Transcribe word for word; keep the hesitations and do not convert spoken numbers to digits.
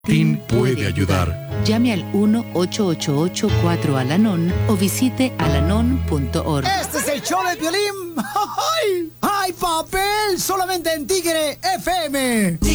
Tin puede ayudar. Llame al uno ocho ocho ocho cuatro Alanon o visite alanon punto org. Este es el show de Piolín. ¡Ay! ¡Ay, papel! Solamente en Tigre F M.